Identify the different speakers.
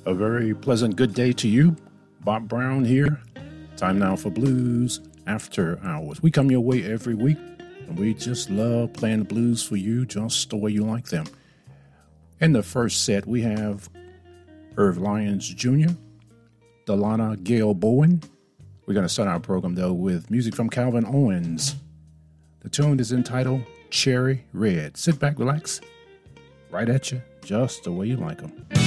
Speaker 1: A very pleasant good day to you. Bob Brown here. Time now for Blues After Hours. We come your way every week, and we just love playing the blues for you just the way you like them. In the first set, we have Irv Lyons Jr., Delana Gail Bowen. We're going to start our program, though, with music from Calvin Owens. The tune is entitled Cherry Red. Sit back, relax, right at you, just the way you like them.